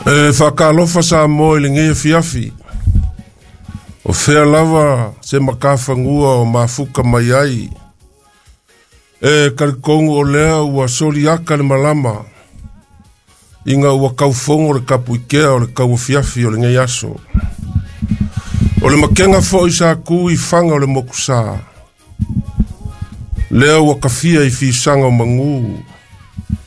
Whakalofa sa mo i ngea fiafi. O whea lava se makawhangua o mafuka mai ai. Karikongu o lea ua sori aka le malama. Inga ua kaufongo le kapu ikea o le kau fiafi o le ngea aso. O le makenga fo i sa ku i fanga o le mokusa. Lea ua kafia i fi sanga o mangu.